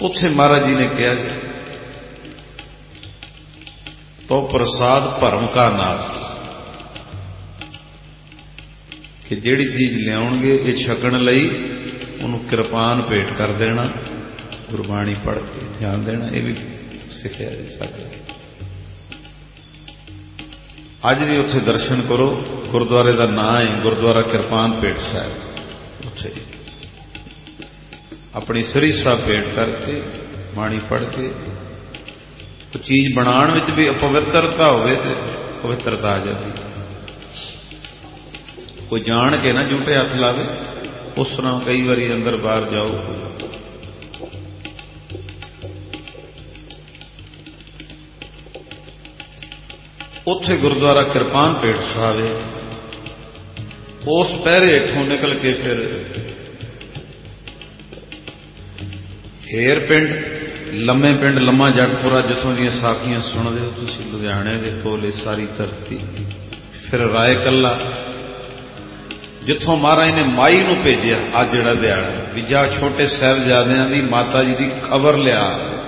उत्थे महाराज जी ने कहा तो प्रसाद भरम का नाश कि जिहड़ी चीज लियाउणगे ये छकण लई उन्होंने कृपान भेंट कर देना, गुरबाणी पढ़ के ध्यान देना, ये भी सिखिया जी साडे। अज भी उत्थे दर्शन करो, गुरुद्वारे का नाम है गुरुद्वारा कृपान भेंट साहिब। उत्थे अपनी सरी साहब भेंट करके बाणी पढ़ के तो चीज बनाने विच भी अपवित्रता होवे ते पवित्रता आ जाती। कोई जान के ना झूठे हथ लावे, उस तरह कई बारी अंदर बाहर जाओ। उत्थे गुरुद्वारा कृपान भेंट साहिब है, उस पहरे हेठों निकल के फिर हेर पिंड, लम्मे पिंड, लम्मा जगपुरा जिथों दी साखियां सुनदे हो तुसीं, लुधियाणे दे कोल सारी धरती। फिर राय कला जिथों महाराज ने माई नूं भेजिया, अज जिहड़ा दिहाड़ा भी जा छोटे साहिबजादियां दी माता जी की खबर लिया।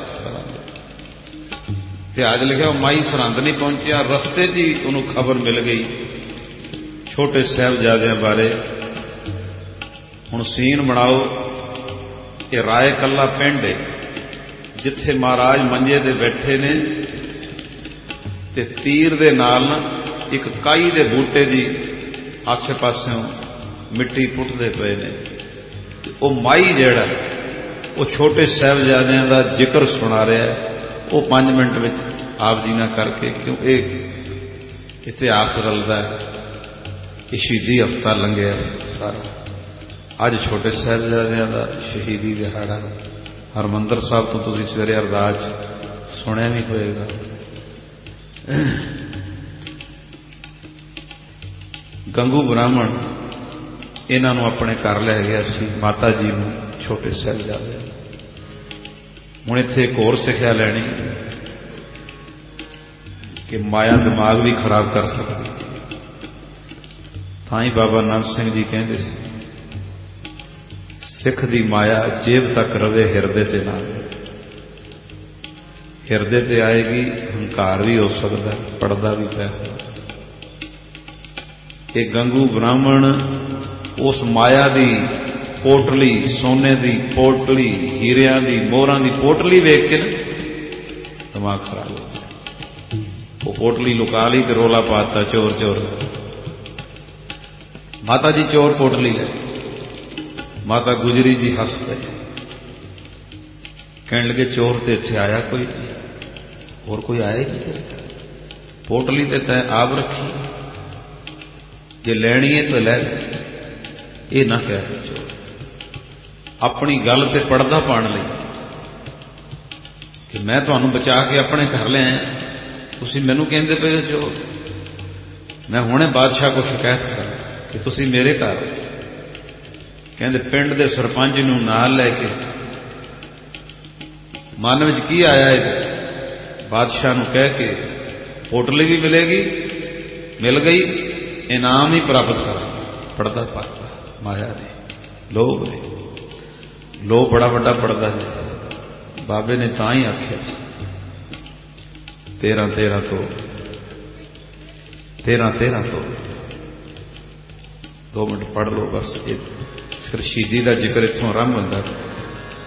अज लिखा माई सरहंद नहीं पहुंचिया, रस्ते च ही उन्होंने खबर मिल गई छोटे साहिबजादियां बारे। हुण सीन बनाओ कि राय कला पिंड है जिथे महाराज मंजे दे बैठे ने ते तीर दे नाल एक काई दे बूटे दी आसे पासों मिट्टी पुटदे पे ने। वो माई जिहड़ा वो छोटे साहिबजादियां दा जिक्र सुना रहा है, वो 5 मिनट में आप जी ना करके, क्यों एक इतिहास रलदा है कि शहीदी हफ्ता लंघिया सारा। अज छोटे साहिबजादियां दा शहीदी दिहाड़ा। हरमंदर साहब तो तुसीं सवेरे अरदास सुनिया भी होएगा। गंगू ब्राह्मण इन्हां नूं अपने घर लै गया सी, माता जी नूं, छोटे साहिबजादे। हुण इत्थे एक होर सिक्ख्या लैनी कि माया दिमाग भी खराब कर सकती। तां ही बाबा नानक सिंह जी कहंदे सी, सिख दी माया जेब तक रवे, हिरदे ते ना। हिरदे ते आएगी हंकार भी हो सकता, पड़दा भी पै सकता। कि गंगू ब्राह्मण उस माया दी पोटली, सोने दी पोटली, हीरियां दी, मोहरां दी पोटली वेख के दिमाग खराब हो गया। वो पोटली लुका ली तो रोला पाता, चोर चोर। माता जी चोर पोटली है। माता गुजरी जी हस पे कहने लगे, चोर तो इत्थे आया कोई नहीं, और कोई आए ही नहीं। पोटली तो तैं आप रखी, जे लैनी है तो लै ले, ये ना कह चोर। अपनी गल ते पड़दा पाण लई कि मैं तुहानूं बचा के अपने घर ले आया, तुसीं मैनूं कहंदे पे हो चोर। मैं हुणे बादशाह को शिकायत करा कि तुसीं मेरे घर। कहंदे पिंड दे सरपंच नूं नाल लैके मन विच की आया है, बादशाह नूं कह के पोटली भी मिलेगी, मिल गई, इनाम ही प्राप्त कर। पड़दा पाता माया ने, लोभ ने, लोभ बड़ा बड़ा पड़दा है। बाबे ने तां ही आख्या 13 तो 2 मिनट पढ़ लो बस। फिर शहीदी का जिक्र इत्थों आरंभ होता।